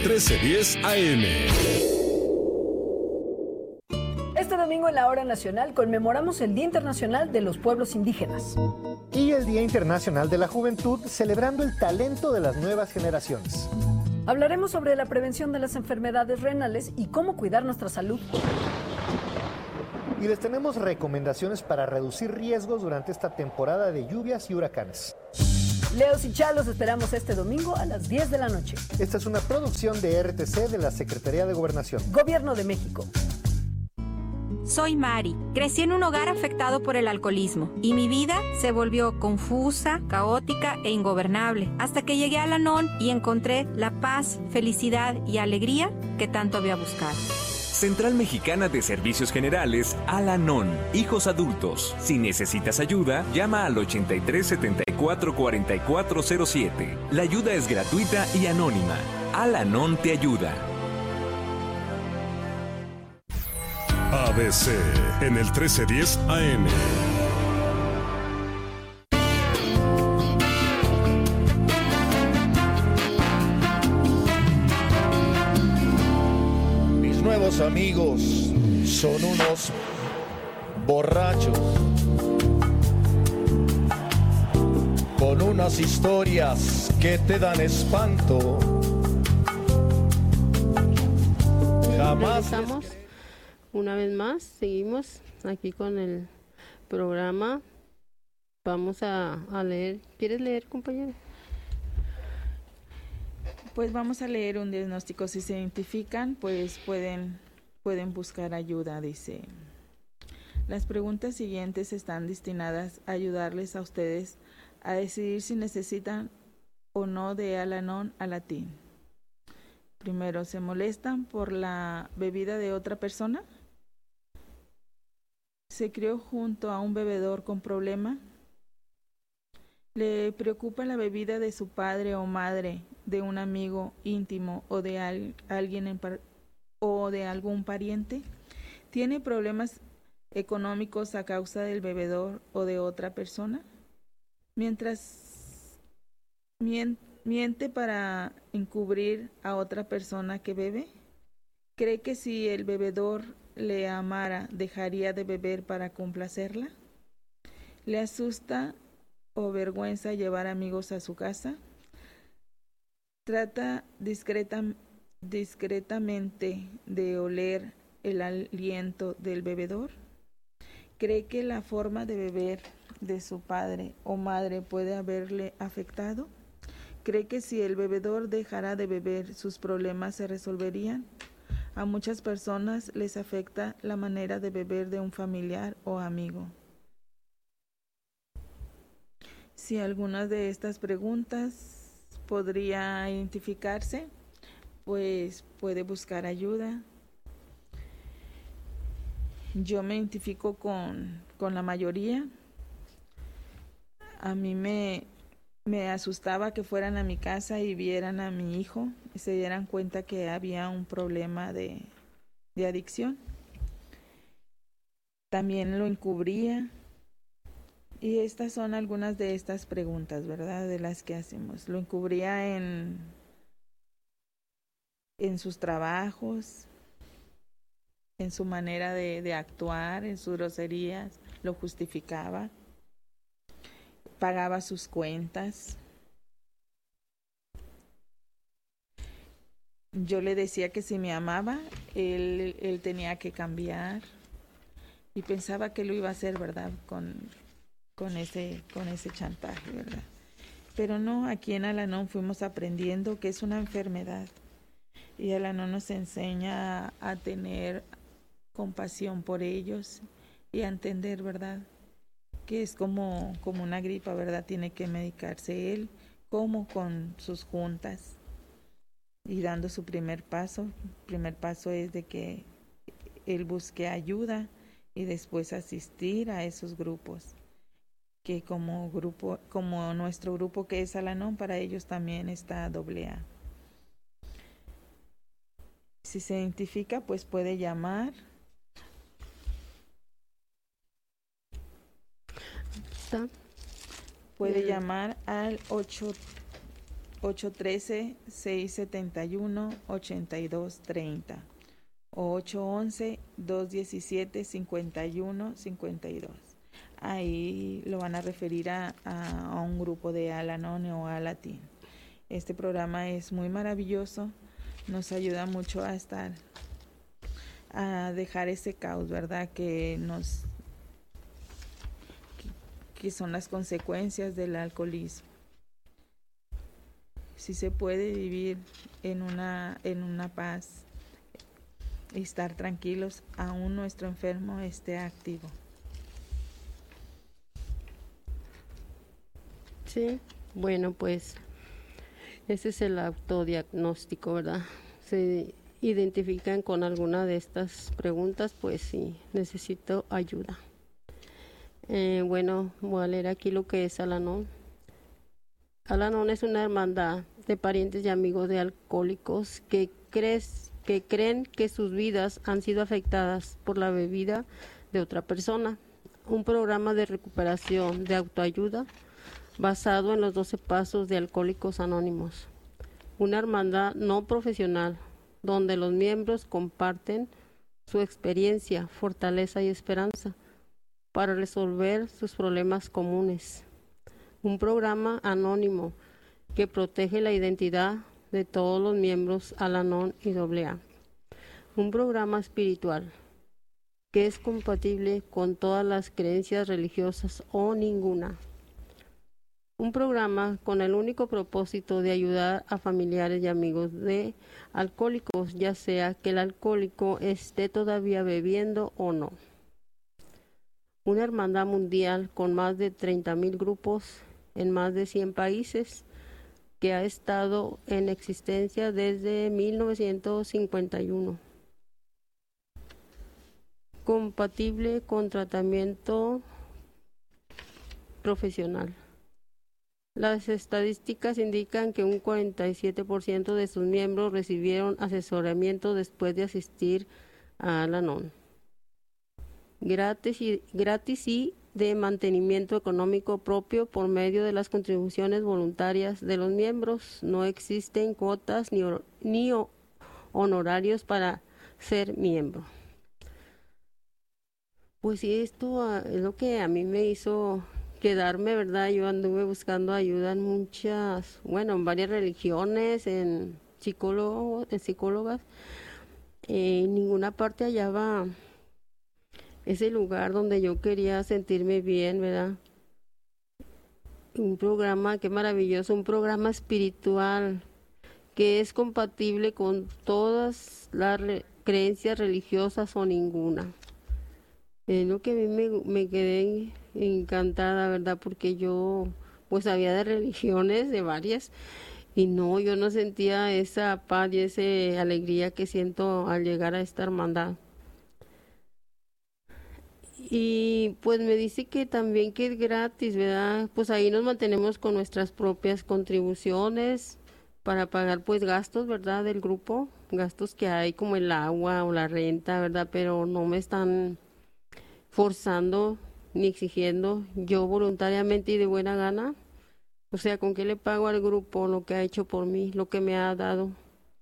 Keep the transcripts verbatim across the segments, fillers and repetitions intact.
trece diez A M. Este domingo en la Hora Nacional conmemoramos el Día Internacional de los Pueblos Indígenas. Y el Día Internacional de la Juventud, celebrando el talento de las nuevas generaciones. Hablaremos sobre la prevención de las enfermedades renales y cómo cuidar nuestra salud. Y les tenemos recomendaciones para reducir riesgos durante esta temporada de lluvias y huracanes. Leos y Chalos esperamos este domingo a las diez de la noche. Esta es una producción de R T C de la Secretaría de Gobernación. Gobierno de México. Soy Mari. Crecí en un hogar afectado por el alcoholismo y mi vida se volvió confusa, caótica e ingobernable hasta que llegué a Al-Anon y encontré la paz, felicidad y alegría que tanto había buscado. Central Mexicana de Servicios Generales, Al-Anon, hijos adultos. Si necesitas ayuda, llama al ochenta y tres setenta y cuatro cuarenta y cuatro cero siete. La ayuda es gratuita y anónima. Al-Anon te ayuda. A B C en el trece diez A M. Mis nuevos amigos son unos borrachos con unas historias que te dan espanto. Jamás. Una vez más, seguimos aquí con el programa. Vamos a, a leer. ¿Quieres leer, compañero? Pues vamos a leer un diagnóstico. Si se identifican, pues pueden, pueden buscar ayuda, dice. Las preguntas siguientes están destinadas a ayudarles a ustedes a decidir si necesitan o no de Al-Anon a latín. Primero, ¿se molestan por la bebida de otra persona? ¿Se crió junto a un bebedor con problema? ¿Le preocupa la bebida de su padre o madre, de un amigo íntimo o de al, alguien en par, o de algún pariente? ¿Tiene problemas económicos a causa del bebedor o de otra persona? Mientras mien, miente para encubrir a otra persona que bebe. ¿Cree que si el bebedor le amara, dejaría de beber para complacerla? ¿Le asusta o vergüenza llevar amigos a su casa? ¿Trata discreta, discretamente de oler el aliento del bebedor? ¿Cree que la forma de beber de su padre o madre puede haberle afectado? ¿Cree que si el bebedor dejara de beber, sus problemas se resolverían? A muchas personas les afecta la manera de beber de un familiar o amigo. Si algunas de estas preguntas podría identificarse, pues puede buscar ayuda. Yo me identifico con, con la mayoría. A mí me, me asustaba que fueran a mi casa y vieran a mi hijo y se dieran cuenta que había un problema de, de adicción. También lo encubría. Y estas son algunas de estas preguntas, ¿verdad? De las que hacemos. Lo encubría en, en sus trabajos, en su manera de, de actuar, en sus groserías, lo justificaba, pagaba sus cuentas. Yo le decía que si me amaba, él, él tenía que cambiar y pensaba que lo iba a hacer, ¿verdad? Con, con, ese, con ese chantaje, ¿verdad? Pero no, aquí en Al-Anon fuimos aprendiendo que es una enfermedad y Al-Anon nos enseña a, a tener compasión por ellos y a entender, ¿verdad? Que es como, como una gripa, ¿verdad? Tiene que medicarse él, como con sus juntas y dando su primer paso. El primer paso es de que él busque ayuda y después asistir a esos grupos, que como grupo, como nuestro grupo que es Al-Anon, para ellos también está doble A. Si se identifica, pues puede llamar. ¿Está? Puede llamar al ocho ocho uno tres, seis siete uno, ocho dos tres cero o ocho once, dos diecisiete, cincuenta y uno, cincuenta y dos. Ahí lo van a referir a, a, a un grupo de Al-Anon o Al-Atin. Este programa es muy maravilloso, nos ayuda mucho a estar, a dejar ese caos, ¿verdad? Que nos, que, que son las consecuencias del alcoholismo. Si se puede vivir en una, en una paz y estar tranquilos, aún nuestro enfermo esté activo. Sí, bueno, pues ese es el autodiagnóstico, ¿verdad? Se identifican con alguna de estas preguntas, pues sí, necesito ayuda. Eh, bueno, voy a leer aquí lo que es Al-Anon. Al-Anon es una hermandad de parientes y amigos de alcohólicos que, crees, que creen que sus vidas han sido afectadas por la bebida de otra persona. Un programa de recuperación, de autoayuda, basado en los doce pasos de Alcohólicos Anónimos. Una hermandad no profesional, donde los miembros comparten su experiencia, fortaleza y esperanza para resolver sus problemas comunes. Un programa anónimo que protege la identidad de todos los miembros Al-Anon y doble A. Un programa espiritual que es compatible con todas las creencias religiosas o ninguna. Un programa con el único propósito de ayudar a familiares y amigos de alcohólicos, ya sea que el alcohólico esté todavía bebiendo o no. Una hermandad mundial con más de treinta mil grupos en más de cien países que ha estado en existencia desde mil novecientos cincuenta y uno. Compatible con tratamiento profesional. Las estadísticas indican que un cuarenta y siete por ciento de sus miembros recibieron asesoramiento después de asistir a Al-Anon. Gratis y, gratis y de mantenimiento económico propio por medio de las contribuciones voluntarias de los miembros. No existen cuotas ni, ni honorarios para ser miembro. Pues sí, esto es lo que a mí me hizo quedarme, ¿verdad? Yo anduve buscando ayuda en muchas, bueno, en varias religiones, en psicólogos, en psicólogas. Eh, en ninguna parte hallaba ese lugar donde yo quería sentirme bien, ¿verdad? Un programa, qué maravilloso, un programa espiritual que es compatible con todas las re- creencias religiosas o ninguna. Es lo que a mí me, me quedé encantada, ¿verdad? Porque yo pues sabía de religiones, de varias, y no, yo no sentía esa paz y esa alegría que siento al llegar a esta hermandad. Y pues me dice que también que es gratis, ¿verdad? Pues ahí nos mantenemos con nuestras propias contribuciones para pagar pues gastos, ¿verdad? Del grupo, gastos que hay como el agua o la renta, ¿verdad? Pero no me están forzando ni exigiendo, yo voluntariamente y de buena gana. O sea, ¿con qué le pago al grupo lo que ha hecho por mí, lo que me ha dado?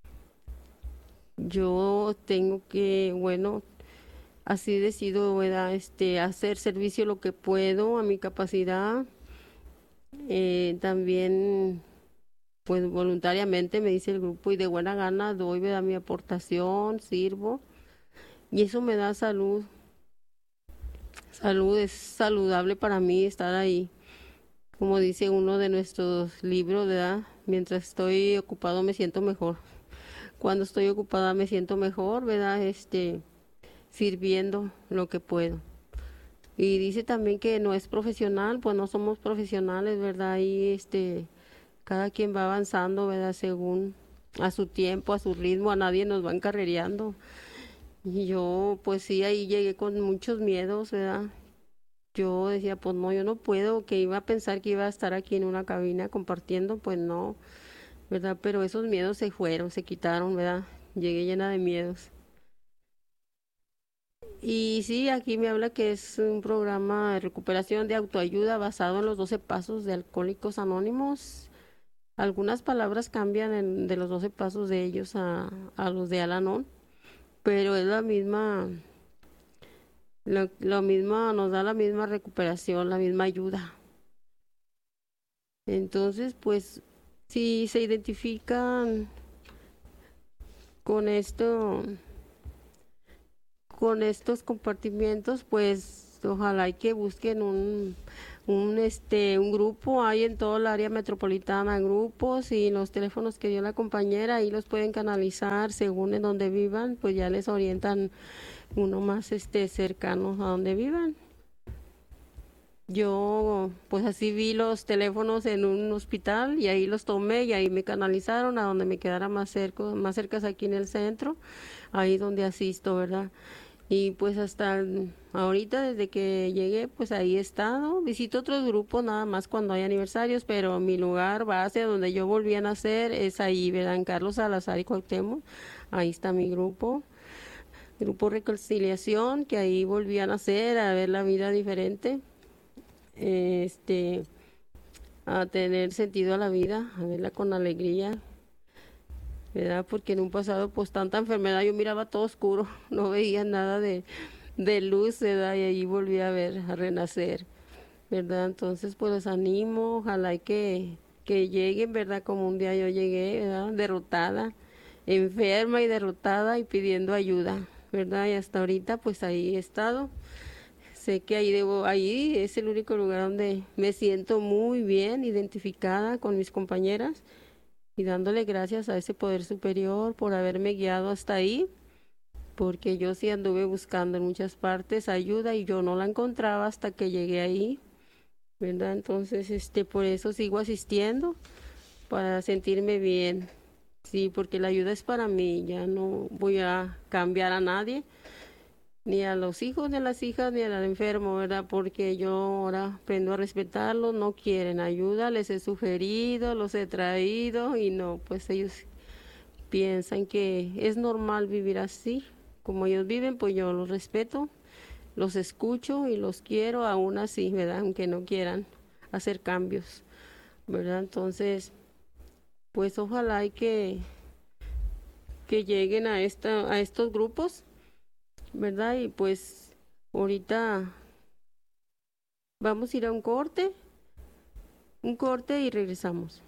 Yo tengo que, bueno, así decido, ¿verdad? Este, hacer servicio lo que puedo a mi capacidad. Eh, también, pues voluntariamente me dice el grupo y de buena gana doy, ¿verdad? Mi aportación, sirvo. Y eso me da salud. Salud, es saludable para mí estar ahí. Como dice uno de nuestros libros, ¿verdad? Mientras estoy ocupado me siento mejor. Cuando estoy ocupada me siento mejor, ¿verdad? Este, sirviendo lo que puedo. Y dice también que no es profesional, pues no somos profesionales, ¿verdad? Y este, cada quien va avanzando, ¿verdad? Según a su tiempo, a su ritmo, a nadie nos va encarrereando. Y yo, pues sí, ahí llegué con muchos miedos, ¿verdad? Yo decía, pues no, yo no puedo, que iba a pensar que iba a estar aquí en una cabina compartiendo, pues no, ¿verdad? Pero esos miedos se fueron, se quitaron, ¿verdad? Llegué llena de miedos. Y sí, aquí me habla que es un programa de recuperación de autoayuda basado en los doce pasos de Alcohólicos Anónimos. Algunas palabras cambian en, de los doce pasos de ellos a, a los de Al-Anon, pero es la misma, lo, lo mismo, nos da la misma recuperación, la misma ayuda. Entonces, pues, si se identifican con esto, con estos compartimientos, pues, ojalá y que busquen un un este un grupo. Hay en todo el área metropolitana grupos, y los teléfonos que dio la compañera ahí los pueden canalizar según en donde vivan, pues ya les orientan uno más este cercano a donde vivan. Yo pues así vi los teléfonos en un hospital y ahí los tomé y ahí me canalizaron a donde me quedara más cerca, más cerca aquí en el centro, ahí donde asisto, ¿verdad? Y pues hasta ahorita, desde que llegué, pues ahí he estado. Visito otros grupos nada más cuando hay aniversarios, pero mi lugar base donde yo volví a nacer es ahí, ¿verdad? En Carlos Salazar y Cuauhtémoc. Ahí está mi grupo, Grupo Reconciliación, que ahí volví a nacer, a ver la vida diferente, este, a tener sentido a la vida, a verla con alegría, ¿verdad? Porque en un pasado, pues tanta enfermedad, yo miraba todo oscuro, no veía nada de, de luz, ¿verdad? Y ahí volví a ver, a renacer, ¿verdad? Entonces, pues los animo, ojalá y que, que lleguen, ¿verdad? Como un día yo llegué, ¿verdad? Derrotada, enferma y derrotada y pidiendo ayuda, ¿verdad? Y hasta ahorita, pues ahí he estado. Sé que ahí debo, ahí es el único lugar donde me siento muy bien identificada con mis compañeras, y dándole gracias a ese poder superior por haberme guiado hasta ahí, porque yo sí anduve buscando en muchas partes ayuda y yo no la encontraba hasta que llegué ahí, ¿verdad? Entonces, este, por eso sigo asistiendo, para sentirme bien, sí, porque la ayuda es para mí, ya no voy a cambiar a nadie, ni a los hijos de las hijas, ni al enfermo, ¿verdad? Porque yo ahora aprendo a respetarlos, no quieren ayuda, les he sugerido, los he traído, y no, pues ellos piensan que es normal vivir así. Como ellos viven, pues yo los respeto, los escucho y los quiero aún así, ¿verdad? Aunque no quieran hacer cambios, ¿verdad? Entonces, pues ojalá y que, que lleguen a, esta, a estos grupos, ¿verdad? Y pues ahorita vamos a ir a un corte, un corte y regresamos.